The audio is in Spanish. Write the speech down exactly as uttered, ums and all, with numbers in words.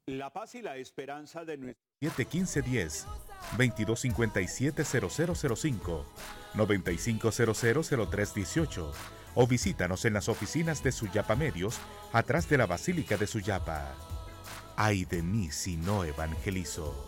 La paz y la esperanza de nuestro siete uno cinco uno cero, veintidós cincuenta y siete, cero cero cero cinco, noventa y cinco cero cero, cero tres dieciocho o visítanos en las oficinas de Suyapa Medios atrás de la Basílica de Suyapa. Ay de mí si no evangelizo.